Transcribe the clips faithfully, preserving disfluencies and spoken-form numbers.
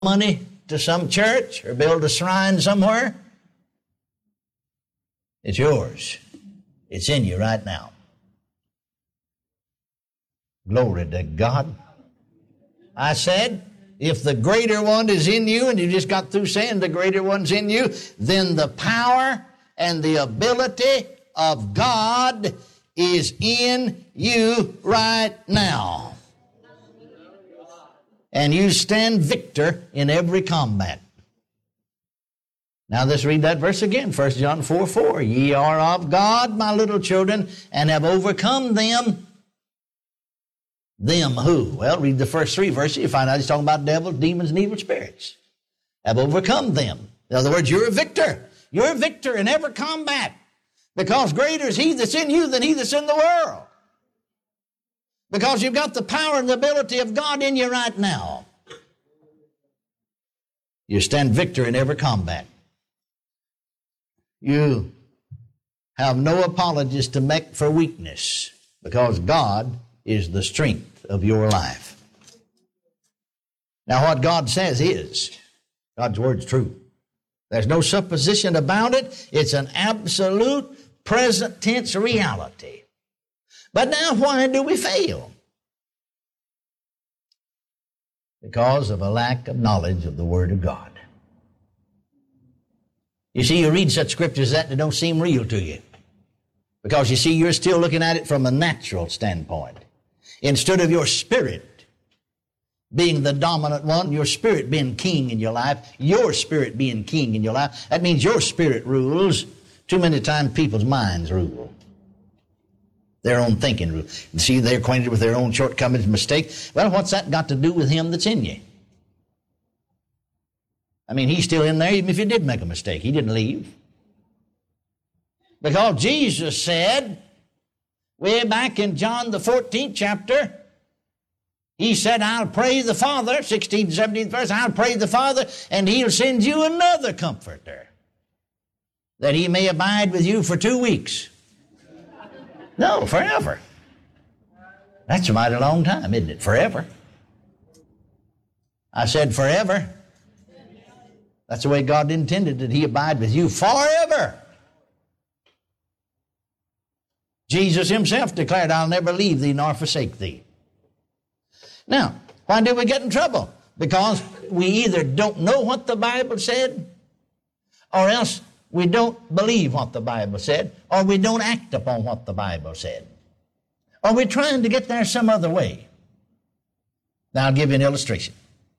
money to some church or build a shrine somewhere. It's yours. It's in you right now. Glory to God. I said, if the greater one is in you, and you just got through saying the greater one's in you, then the power and the ability of God is in you right now. And you stand victor in every combat. Now let's read that verse again, First John four four. Ye are of God, my little children, and have overcome them. Them who? Well, read the first three verses. You find out he's talking about devils, demons, and evil spirits. Have overcome them. In other words, you're a victor. You're a victor in every combat. Because greater is he that's in you than he that's in the world. Because you've got the power and the ability of God in you right now. You stand victor in every combat. You have no apologies to make for weakness, because God is the strength of your life. Now what God says is, God's word's true. There's no supposition about it. It's an absolute present tense reality. But now why do we fail? Because of a lack of knowledge of the Word of God. You see, you read such scriptures that they don't seem real to you. Because you see, you're still looking at it from a natural standpoint. Instead of your spirit being the dominant one, your spirit being king in your life, your spirit being king in your life, that means your spirit rules. Too many times people's minds rule. Their own thinking rule. See, they're acquainted with their own shortcomings and mistakes. Well, what's that got to do with him that's in you? I mean, he's still in there even if you did make a mistake. He didn't leave. Because Jesus said, way back in John the fourteenth chapter, he said, I'll pray the Father, sixteenth, seventeenth verse, I'll pray the Father, and he'll send you another comforter, that he may abide with you for two weeks. No, forever. That's a mighty long time, isn't it? Forever. I said forever. That's the way God intended that he abide with you forever. Jesus himself declared, I'll never leave thee nor forsake thee. Now, why do we get in trouble? Because we either don't know what the Bible said, or else we don't believe what the Bible said, or we don't act upon what the Bible said. Or we're trying to get there some other way. Now, I'll give you an illustration.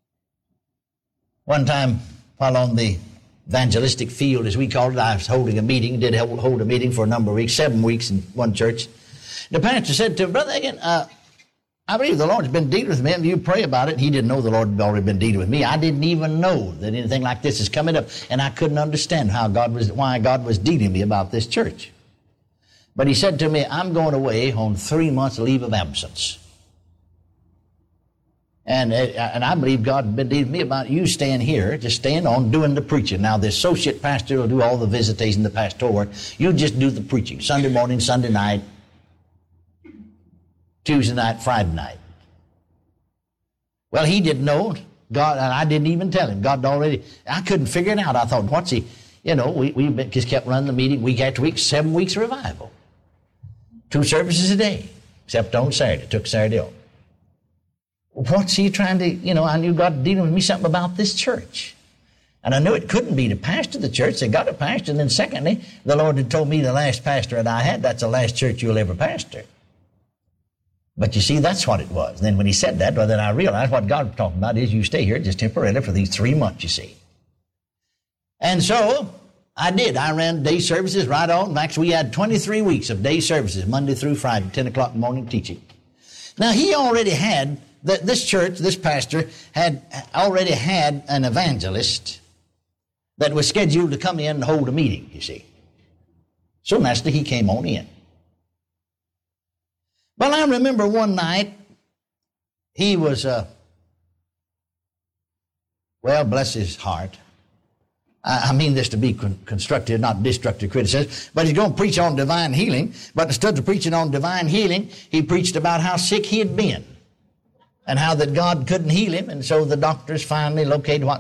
One time, while on the evangelistic field, as we called it, I was holding a meeting, did hold a meeting for a number of weeks, seven weeks in one church. The pastor said to him, Brother Hagin, uh, I believe the Lord's been dealing with me, and you pray about it. He didn't know the Lord had already been dealing with me. I didn't even know that anything like this is coming up, and I couldn't understand how God was, why God was dealing with me about this church. But he said to me, I'm going away on three months leave of absence. And, and I believe God had been dealing with me about you staying here, just staying on, doing the preaching. Now, the associate pastor will do all the visitation, the pastoral work. You just do the preaching, Sunday morning, Sunday night, Tuesday night, Friday night. Well, he didn't know. God, and I didn't even tell him. God already, I couldn't figure it out. I thought, what's he, you know, we, we just kept running the meeting week after week, seven weeks of revival. Two services a day, except on Saturday. Took Saturday off. What's he trying to, you know, I knew God dealing with me something about this church. And I knew it couldn't be to pastor the church. They got a pastor. And then secondly, the Lord had told me the last pastor that I had, that's the last church you'll ever pastor. But you see, that's what it was. And then when he said that, well, then I realized what God was talking about is you stay here just temporarily for these three months, you see. And so I did. I ran day services right on. Actually, we had twenty-three weeks of day services, Monday through Friday, ten o'clock in the morning teaching. Now, he already had, this church, this pastor, had already had an evangelist that was scheduled to come in and hold a meeting, you see. So naturally, he came on in. Well, I remember one night, he was, uh, well, bless his heart. I, I mean this to be con- constructive, not destructive criticism, but he's going to preach on divine healing. But instead of preaching on divine healing, he preached about how sick he had been. and how that God couldn't heal him, and so the doctors finally located what